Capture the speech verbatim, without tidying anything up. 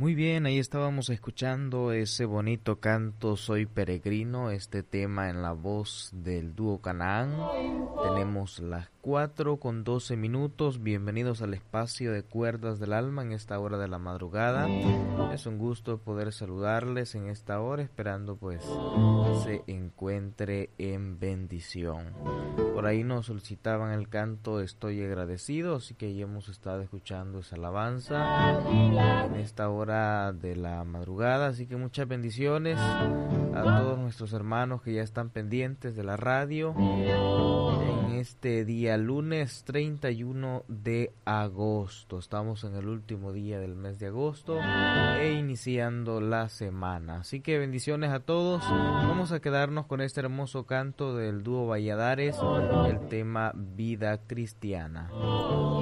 Muy bien, ahí estábamos escuchando ese bonito canto Soy Peregrino, este tema en la voz del dúo Canaán. Tenemos las cuatro con doce minutos, bienvenidos al espacio de Cuerdas del Alma en esta hora de la madrugada. Es un gusto poder saludarles en esta hora, esperando pues se encuentre en bendición. Por ahí nos solicitaban el canto Estoy Agradecido, así que ya hemos estado escuchando esa alabanza en esta hora de la madrugada, así que muchas bendiciones a todos nuestros hermanos que ya están pendientes de la radio en este día lunes treinta y uno de agosto. Estamos en el último día del mes de agosto e iniciando la semana, así que bendiciones a todos. Vamos a quedarnos con este hermoso canto del dúo Valladares, el tema Vida Cristiana.